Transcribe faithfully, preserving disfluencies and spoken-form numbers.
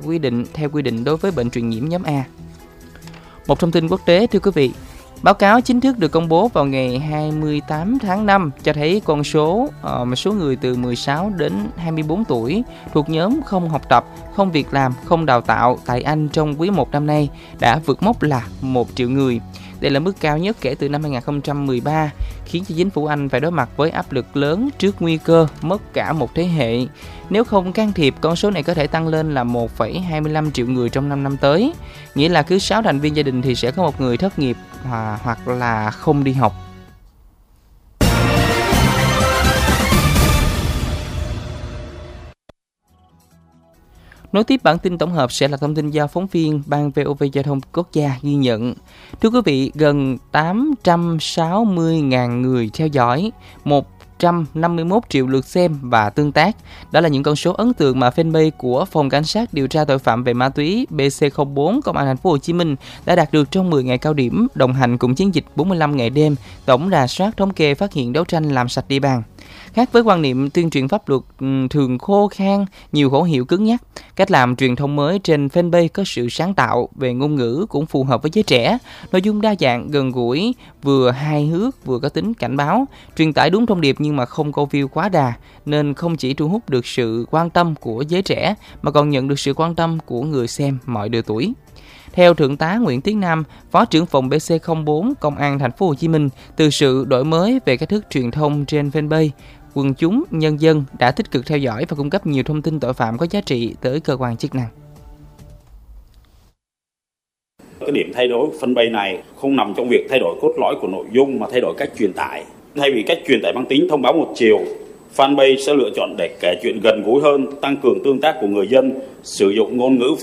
quy định theo quy định đối với bệnh truyền nhiễm nhóm A. Một thông tin quốc tế thưa quý vị. Báo cáo chính thức được công bố vào ngày hai mươi tám tháng năm cho thấy con số uh, số người từ mười sáu đến hai mươi bốn tuổi thuộc nhóm không học tập, không việc làm, không đào tạo tại Anh trong quý một năm nay đã vượt mốc là một triệu người. Đây là mức cao nhất kể từ năm hai không một ba, khiến cho chính phủ Anh phải đối mặt với áp lực lớn trước nguy cơ mất cả một thế hệ. Nếu không can thiệp, con số này có thể tăng lên là một phẩy hai mươi lăm triệu người trong năm năm tới. Nghĩa là cứ sáu thành viên gia đình thì sẽ có một người thất nghiệp hoặc là không đi học. Nối tiếp bản tin tổng hợp sẽ là thông tin do phóng viên Ban vê o vê Giao thông Quốc gia ghi nhận. Thưa quý vị, gần tám trăm sáu mươi nghìn người theo dõi, một trăm năm mươi mốt triệu lượt xem và tương tác. Đó là những con số ấn tượng mà fanpage của Phòng Cảnh sát điều tra tội phạm về ma túy bê xê không bốn Công an Thành phố Hồ Chí Minh đã đạt được trong mười ngày cao điểm đồng hành cùng chiến dịch bốn mươi lăm ngày đêm, tổng rà soát thống kê phát hiện đấu tranh làm sạch địa bàn. Khác với quan niệm tuyên truyền pháp luật thường khô khan, nhiều khẩu hiệu cứng nhắc, cách làm truyền thông mới trên fanpage có sự sáng tạo về ngôn ngữ cũng phù hợp với giới trẻ, nội dung đa dạng, gần gũi, vừa hài hước vừa có tính cảnh báo, truyền tải đúng thông điệp nhưng mà không câu view quá đà, nên không chỉ thu hút được sự quan tâm của giới trẻ mà còn nhận được sự quan tâm của người xem mọi độ tuổi. Theo Thượng tá Nguyễn Tiến Nam, Phó trưởng phòng bê xê không bốn Công an Thành phố Hồ Chí Minh, từ sự đổi mới về cách thức truyền thông trên fanpage, quần chúng, nhân dân đã tích cực theo dõi và cung cấp nhiều thông tin tội phạm có giá trị tới cơ quan chức năng. Cái điểm thay đổi fanpage này không nằm trong việc thay đổi cốt lõi của nội dung mà thay đổi cách truyền tải. Thay vì cách truyền tải mang tính thông báo một chiều, fanpage sẽ lựa chọn để kể chuyện gần gũi hơn, tăng cường tương tác của người dân, sử dụng ngôn ngữ